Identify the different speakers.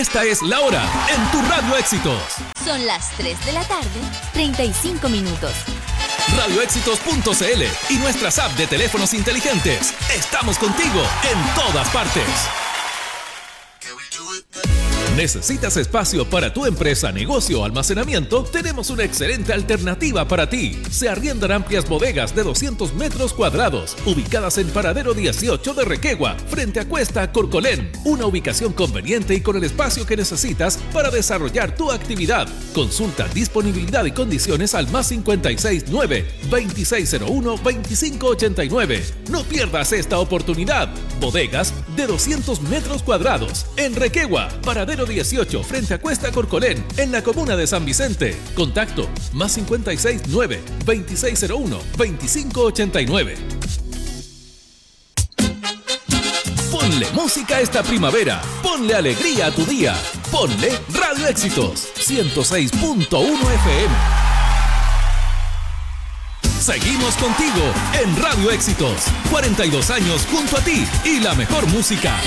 Speaker 1: Esta es la hora en tu Radio Éxitos.
Speaker 2: Son las 3 de la tarde, 35 minutos.
Speaker 1: Radioéxitos.cl y nuestras apps de teléfonos inteligentes. Estamos contigo en todas partes. ¿Necesitas espacio para tu empresa, negocio o almacenamiento? Tenemos una excelente alternativa para ti. Se arriendan amplias bodegas de 200 metros cuadrados, ubicadas en Paradero 18 de Requegua, frente a Cuesta Corcolén. Una ubicación conveniente y con el espacio que necesitas para desarrollar tu actividad. Consulta disponibilidad y condiciones al +569 2601 2589. No pierdas esta oportunidad. Bodegas de 200 metros cuadrados en Requegua, Paradero 18, frente a Cuesta Corcolén, en la comuna de San Vicente. Contacto +569 2601 2589. Ponle música esta primavera. Ponle alegría a tu día. Ponle Radio Éxitos 106.1 FM. Seguimos contigo en Radio Éxitos. 42 años junto a ti y la mejor música.